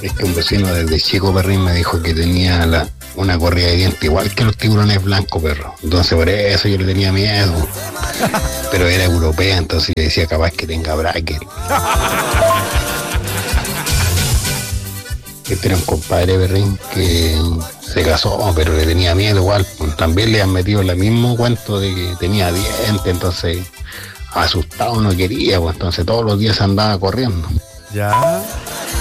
Es que un vecino desde chico, perrín, me dijo que tenía una corrida de dientes igual que los tiburones blancos, perro. Entonces por eso yo le tenía miedo. Pero era europea, entonces yo decía capaz que tenga bracket. Este era un compadre, perrín, que se casó, pero le tenía miedo igual. También le han metido el mismo cuento de que tenía dientes, entonces asustado no quería, pues entonces todos los días andaba corriendo. Ya.